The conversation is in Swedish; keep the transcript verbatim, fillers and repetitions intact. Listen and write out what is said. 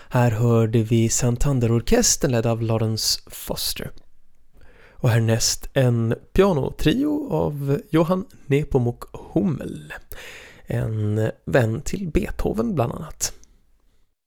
Här hörde vi Santander-orkestern ledd av Lawrence Foster. Och härnäst en pianotrio av Johann Nepomuk Hummel, en vän till Beethoven bland annat.